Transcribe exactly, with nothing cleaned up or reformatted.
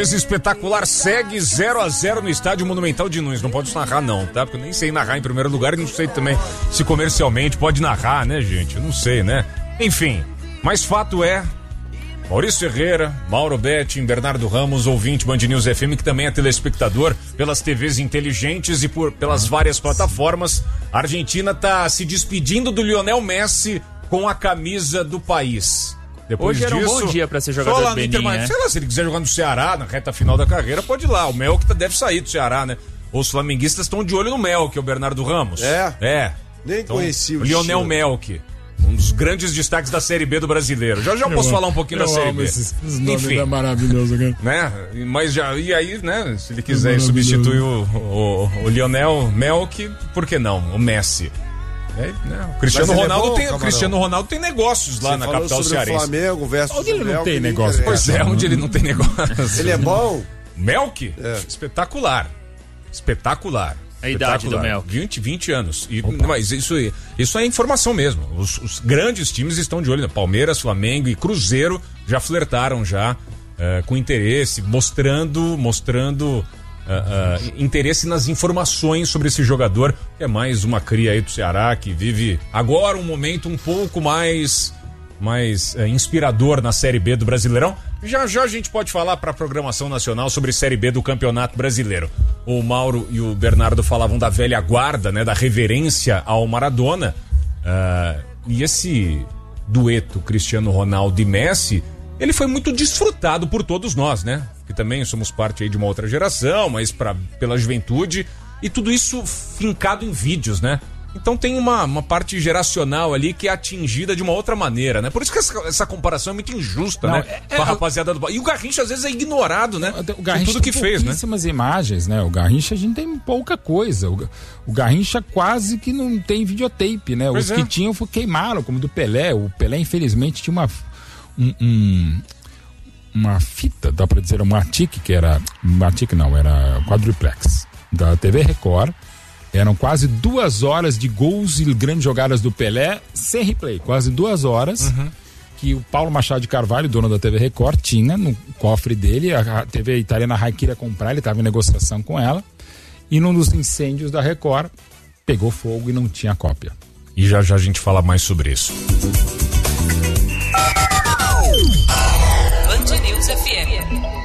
Esse espetacular segue zero a zero no estádio Monumental de Nunes. Não pode narrar não, tá? Porque eu nem sei narrar em primeiro lugar e não sei também se comercialmente pode narrar, né, gente? Eu não sei, né? Enfim, mas fato é, Maurício Ferreira, Mauro Betting, Bernardo Ramos, ouvinte Band News F M, que também é telespectador pelas T Vs inteligentes e por, pelas várias plataformas. A Argentina tá se despedindo do Lionel Messi com a camisa do país. Depois Hoje era disso, um bom dia pra ser jogador do Benin, né? Sei lá, se ele quiser jogar no Ceará, na reta final da carreira, pode ir lá. O Melk deve sair do Ceará, né? Os flamenguistas estão de olho no Melk, o Bernardo Ramos. É? É. Nem então, conheci o Lionel Melk. Um dos grandes destaques da Série B do brasileiro. Já já eu posso amo, falar um pouquinho da Série B. Esses, esses Enfim, é maravilhoso, cara. Né? Mas já, e aí, né? Se ele quiser é substituir o, o, o Lionel Melk, por que não? O Messi. É, né? O Cristiano Ronaldo, é bom, tem, o Cristiano Ronaldo tem negócios lá Você na capital cearense. Flamengo versus onde ele não Melk, tem negócio? Pois é, onde ele não tem negócio. Ele é bom? Melk? É. Espetacular. Espetacular. A idade do Melk. vinte, vinte anos. E, mas isso, isso é informação mesmo. Os, os grandes times estão de olho. Palmeiras, Flamengo e Cruzeiro já flertaram já uh, com interesse, mostrando, mostrando uh, uh, interesse nas informações sobre esse jogador, que é mais uma cria aí do Ceará, que vive agora um momento um pouco mais, mais uh, inspirador na Série B do Brasileirão. Já já a gente pode falar para a programação nacional sobre Série B do Campeonato Brasileiro. O Mauro e o Bernardo falavam da velha guarda, né, da reverência ao Maradona. Uh, e esse dueto Cristiano Ronaldo e Messi, ele foi muito desfrutado por todos nós, né? Que também somos parte aí de uma outra geração, mas pra, pela juventude. E tudo isso fincado em vídeos, né? Então tem uma, uma parte geracional ali que é atingida de uma outra maneira, né? Por isso que essa, essa comparação é muito injusta, não, né? É, é, com a rapaziada do... E o Garrincha às vezes é ignorado, né? O Garrincha tudo que fez, né? Pouquíssimas imagens, né? O Garrincha a gente tem pouca coisa. O, o Garrincha quase que não tem videotape, né? Pois Os é. que tinham queimaram, como do Pelé. O Pelé, infelizmente, tinha uma... Um, um, uma fita, dá pra dizer, uma tique que era... Uma tique não, era quadruplex da T V Record. Eram quase duas horas de gols e grandes jogadas do Pelé sem replay. Quase duas horas uhum. que o Paulo Machado de Carvalho, dono da T V Record, tinha no cofre dele. A T V italiana Rai queria comprar, ele estava em negociação com ela. E num dos incêndios da Record, pegou fogo e não tinha cópia. E já já a gente fala mais sobre isso. Band News F M.